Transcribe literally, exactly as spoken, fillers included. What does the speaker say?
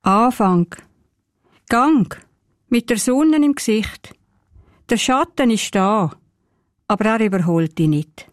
Anfang. Gang, mit der Sonne im Gesicht. Der Schatten ist da, aber er überholt dich nicht.